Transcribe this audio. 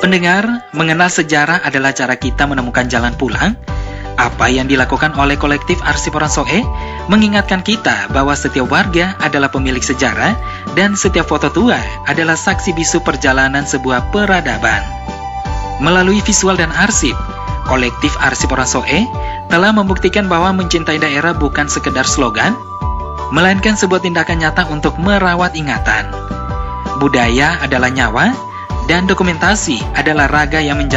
Pendengar, mengenal sejarah adalah cara kita menemukan jalan pulang. Apa yang dilakukan oleh kolektif Arsip Orang Soe mengingatkan kita bahwa setiap warga adalah pemilik sejarah dan setiap foto tua adalah saksi bisu perjalanan sebuah peradaban. Melalui visual dan arsip, kolektif Arsip Orang Soe telah membuktikan bahwa mencintai daerah bukan sekedar slogan, melainkan sebuah tindakan nyata untuk merawat ingatan. Budaya adalah nyawa, dan dokumentasi adalah raga yang menjaga